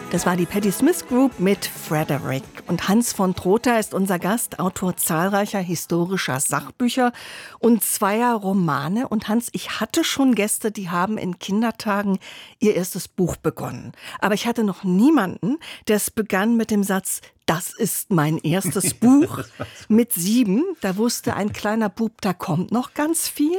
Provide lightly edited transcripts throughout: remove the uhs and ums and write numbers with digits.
Das war die Patti Smith Group mit Frederick. Und Hans von Trotha ist unser Gast, Autor zahlreicher historischer Sachbücher und zweier Romane. Und Hans, ich hatte schon Gäste, die haben in Kindertagen ihr erstes Buch begonnen. Aber ich hatte noch niemanden, der es begann mit dem Satz: Das ist mein erstes Buch. Mit 7, da wusste ein kleiner Bub, da kommt noch ganz viel.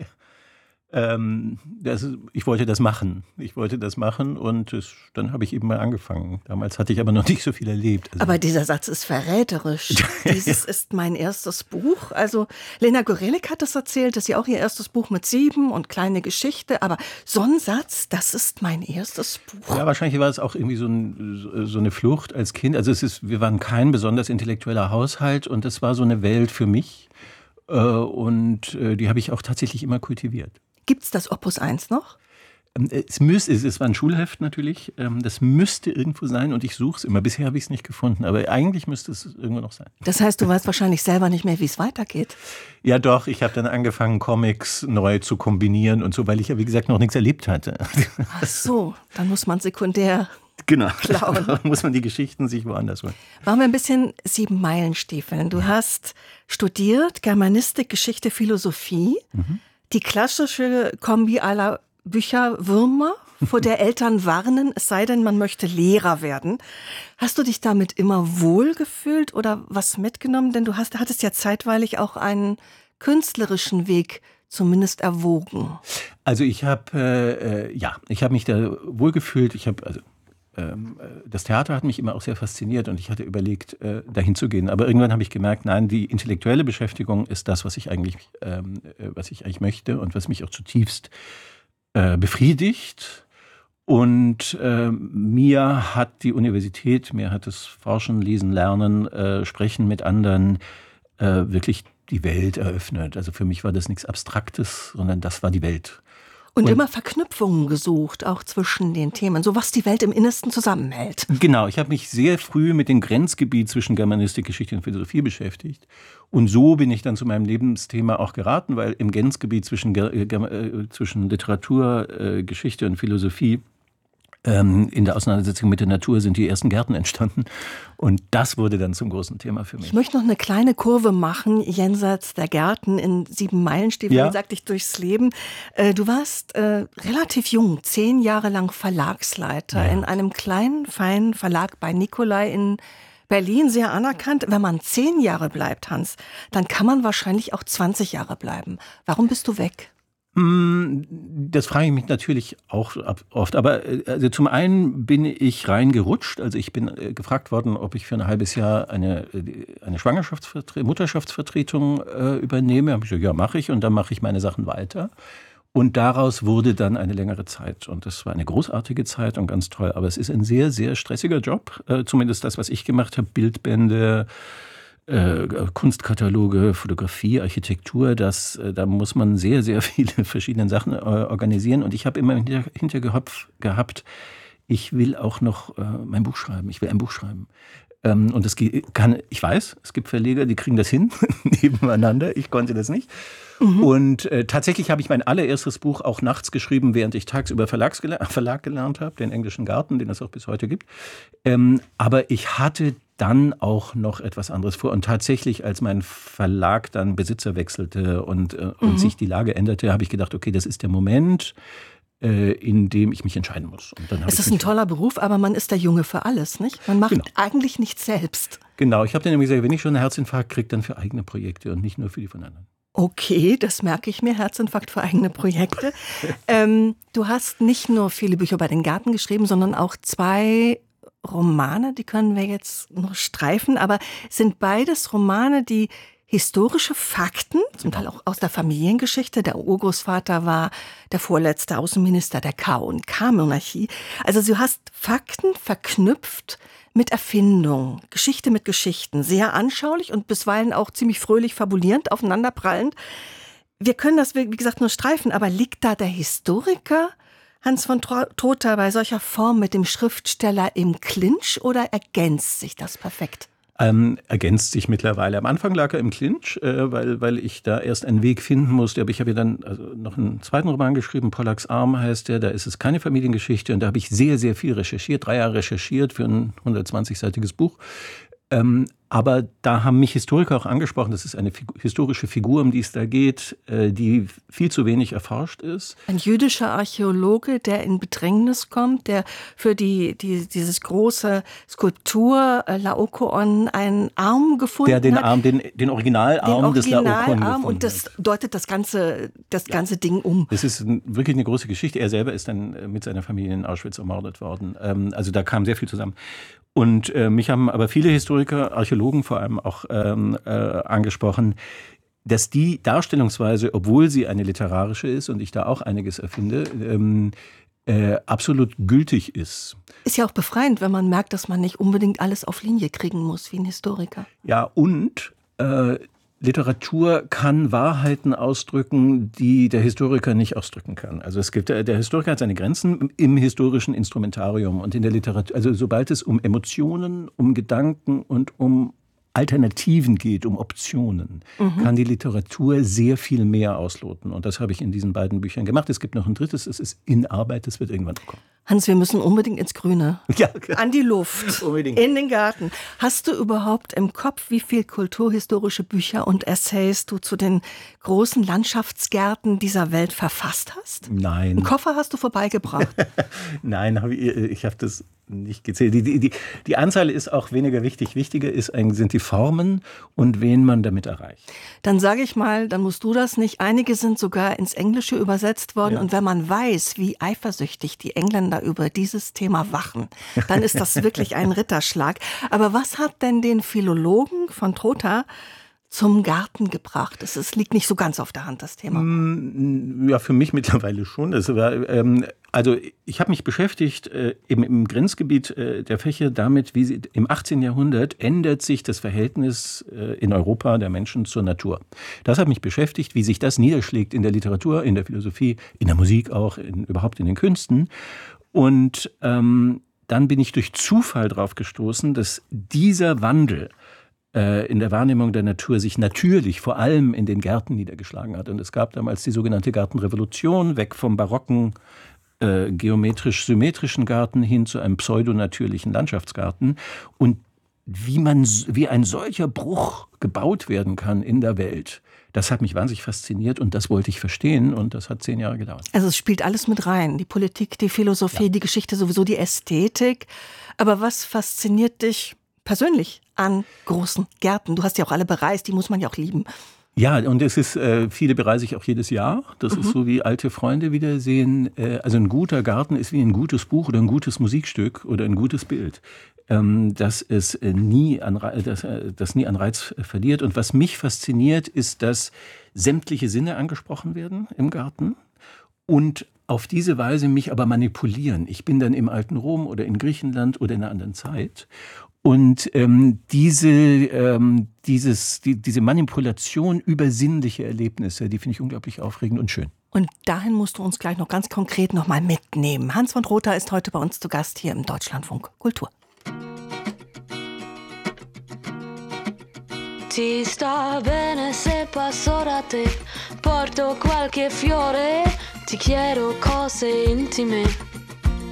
Ich wollte das machen. Und dann habe ich eben mal angefangen. Damals hatte ich aber noch nicht so viel erlebt. Also aber dieser Satz ist verräterisch. Dieses ist mein erstes Buch. Also Lena Gorelik hat das erzählt, dass sie auch ihr erstes Buch mit 7 und kleine Geschichte. Aber so ein Satz, das ist mein erstes Buch. Ja, wahrscheinlich war es auch irgendwie so eine Flucht als Kind. Also wir waren kein besonders intellektueller Haushalt und es war so eine Welt für mich. Und die habe ich auch tatsächlich immer kultiviert. Gibt's das Opus 1 noch? Es war ein Schulheft natürlich. Das müsste irgendwo sein und ich suche es immer. Bisher habe ich es nicht gefunden, aber eigentlich müsste es irgendwo noch sein. Das heißt, du weißt wahrscheinlich selber nicht mehr, wie es weitergeht. Ja doch, ich habe dann angefangen, Comics neu zu kombinieren und so, weil ich ja wie gesagt noch nichts erlebt hatte. Ach so, dann muss man sekundär genau klauen. Dann muss man die Geschichten sich woanders holen. Machen wir ein bisschen 7 Meilenstiefeln. Du hast studiert Germanistik, Geschichte, Philosophie. Die klassische Kombi aller Bücherwürmer, vor der Eltern warnen, es sei denn, man möchte Lehrer werden. Hast du dich damit immer wohlgefühlt oder was mitgenommen? Denn du hattest ja zeitweilig auch einen künstlerischen Weg zumindest erwogen. Also ich habe mich da wohlgefühlt. Das Theater hat mich immer auch sehr fasziniert und ich hatte überlegt, dahin zu gehen. Aber irgendwann habe ich gemerkt, nein, die intellektuelle Beschäftigung ist das, was ich eigentlich möchte und was mich auch zutiefst befriedigt. Und mir hat die Universität, mir hat das Forschen, Lesen, Lernen, Sprechen mit anderen wirklich die Welt eröffnet. Also für mich war das nichts Abstraktes, sondern das war die Welt. Und immer Verknüpfungen gesucht, auch zwischen den Themen, so was die Welt im Innersten zusammenhält. Genau, ich habe mich sehr früh mit dem Grenzgebiet zwischen Germanistik, Geschichte und Philosophie beschäftigt. Und so bin ich dann zu meinem Lebensthema auch geraten, weil im Grenzgebiet zwischen Literatur, Geschichte und Philosophie in der Auseinandersetzung mit der Natur sind die ersten Gärten entstanden. Und das wurde dann zum großen Thema für mich. Ich möchte noch eine kleine Kurve machen, jenseits der Gärten in 7 Meilenstiefeln, ja. Sagt dich durchs Leben. Du warst relativ jung, 10 Jahre lang Verlagsleiter in einem kleinen, feinen Verlag bei Nicolai in Berlin, sehr anerkannt. Wenn man 10 Jahre bleibt, Hans, dann kann man wahrscheinlich auch 20 Jahre bleiben. Warum bist du weg? Das frage ich mich natürlich auch oft. Aber also zum einen bin ich reingerutscht. Also ich bin gefragt worden, ob ich für ein halbes Jahr eine Mutterschaftsvertretung übernehme. Da habe ich gesagt, ja, mache ich. Und dann mache ich meine Sachen weiter. Und daraus wurde dann eine längere Zeit. Und das war eine großartige Zeit und ganz toll. Aber es ist ein sehr, sehr stressiger Job. Zumindest das, was ich gemacht habe. Bildbände, Kunstkataloge, Fotografie, Architektur, da muss man sehr, sehr viele verschiedene Sachen organisieren. Und ich habe immer im Hinterkopf gehabt, ich will auch noch mein Buch schreiben. Ich will ein Buch schreiben. Und ich weiß, es gibt Verleger, die kriegen das hin, nebeneinander. Ich konnte das nicht. Und tatsächlich habe ich mein allererstes Buch auch nachts geschrieben, während ich tagsüber Verlag gelernt habe, den Englischen Garten, den es auch bis heute gibt. Aber ich hatte dann auch noch etwas anderes vor. Und tatsächlich, als mein Verlag dann Besitzer wechselte und sich die Lage änderte, habe ich gedacht, okay, das ist der Moment, in dem ich mich entscheiden muss. Und dann es ist ein toller Beruf, aber man ist der Junge für alles, nicht? Man macht eigentlich nichts selbst. Genau, ich habe dann nämlich gesagt, wenn ich schon einen Herzinfarkt kriege, dann für eigene Projekte und nicht nur für die von anderen. Okay, das merke ich mir, Herzinfarkt für eigene Projekte. Du hast nicht nur viele Bücher über den Garten geschrieben, sondern auch 2 Romane, die können wir jetzt noch streifen, aber sind beides Romane, die historische Fakten, zum Teil auch aus der Familiengeschichte, der Urgroßvater war der vorletzte Außenminister der K&K-Monarchie. Also du hast Fakten verknüpft mit Erfindung, Geschichte mit Geschichten, sehr anschaulich und bisweilen auch ziemlich fröhlich fabulierend, aufeinanderprallend. Wir können das, wie gesagt, nur streifen, aber liegt da der Historiker Hans von Trotha bei solcher Form mit dem Schriftsteller im Clinch oder ergänzt sich das perfekt? Ergänzt sich mittlerweile. Am Anfang lag er im Clinch, weil ich da erst einen Weg finden musste. Aber ich habe ja dann noch einen zweiten Roman geschrieben, Pollacks Arm heißt der. Da ist es keine Familiengeschichte. Und da habe ich sehr, sehr viel recherchiert, 3 Jahre recherchiert für ein 120-seitiges Buch. Aber da haben mich Historiker auch angesprochen, das ist eine historische Figur, um die es da geht, die viel zu wenig erforscht ist. Ein jüdischer Archäologe, der in Bedrängnis kommt, der für dieses große Skulptur Laokoon einen Arm gefunden hat. Der den Originalarm des Laokoon gefunden und das deutet das ganze Ding um. Das ist wirklich eine große Geschichte. Er selber ist dann mit seiner Familie in Auschwitz ermordet worden. Also da kam sehr viel zusammen. Und mich haben aber viele Historiker, Archäologen vor allem auch angesprochen, dass die Darstellungsweise, obwohl sie eine literarische ist und ich da auch einiges erfinde, absolut gültig ist. Ist ja auch befreiend, wenn man merkt, dass man nicht unbedingt alles auf Linie kriegen muss wie ein Historiker. Ja, und Literatur kann Wahrheiten ausdrücken, die der Historiker nicht ausdrücken kann. Also der Historiker hat seine Grenzen im historischen Instrumentarium und in der Literatur. Also sobald es um Emotionen, um Gedanken und um Alternativen geht, um Optionen, kann die Literatur sehr viel mehr ausloten. Und das habe ich in diesen beiden Büchern gemacht. Es gibt noch ein drittes, es ist in Arbeit, das wird irgendwann kommen. Hans, wir müssen unbedingt ins Grüne, ja, an die Luft, unbedingt. In den Garten. Hast du überhaupt im Kopf, wie viel kulturhistorische Bücher und Essays du zu den großen Landschaftsgärten dieser Welt verfasst hast? Nein. Einen Koffer hast du vorbeigebracht? Nein, ich habe das nicht gezählt. Die Anzahl ist auch weniger wichtig. Wichtiger sind die Formen und wen man damit erreicht. Dann sage ich mal, dann musst du das nicht. Einige sind sogar ins Englische übersetzt worden. Ja. Und wenn man weiß, wie eifersüchtig die Engländer über dieses Thema wachen, dann ist das wirklich ein Ritterschlag. Aber was hat denn den Philologen von Trotha zum Garten gebracht? Es liegt nicht so ganz auf der Hand, das Thema. Ja, für mich mittlerweile schon. Also ich habe mich beschäftigt im Grenzgebiet der Fächer damit, wie sie im 18. Jahrhundert ändert sich das Verhältnis in Europa der Menschen zur Natur. Das hat mich beschäftigt, wie sich das niederschlägt in der Literatur, in der Philosophie, in der Musik auch, überhaupt in den Künsten. Und dann bin ich durch Zufall drauf gestoßen, dass dieser Wandel in der Wahrnehmung der Natur sich natürlich vor allem in den Gärten niedergeschlagen hat. Und es gab damals die sogenannte Gartenrevolution, weg vom barocken, geometrisch-symmetrischen Garten hin zu einem pseudonatürlichen Landschaftsgarten. Und wie ein solcher Bruch gebaut werden kann in der Welt, das hat mich wahnsinnig fasziniert und das wollte ich verstehen und das hat 10 Jahre gedauert. Also es spielt alles mit rein, die Politik, die Philosophie, ja. Die Geschichte, sowieso die Ästhetik. Aber was fasziniert dich persönlich an großen Gärten? Du hast ja auch alle bereist, die muss man ja auch lieben. Ja, und es ist, viele bereise ich auch jedes Jahr. Das ist so wie alte Freunde wiedersehen. Also ein guter Garten ist wie ein gutes Buch oder ein gutes Musikstück oder ein gutes Bild. Das nie an Reiz verliert. Und was mich fasziniert, ist, dass sämtliche Sinne angesprochen werden im Garten und auf diese Weise mich aber manipulieren. Ich bin dann im alten Rom oder in Griechenland oder in einer anderen Zeit. Und diese Manipulation über sinnliche Erlebnisse, die finde ich unglaublich aufregend und schön. Und dahin musst du uns gleich noch ganz konkret noch mal mitnehmen. Hans von Trotha ist heute bei uns zu Gast hier im Deutschlandfunk Kultur. Ti sta bene se passo da te, porto qualche fiore, ti chiedo cose intime.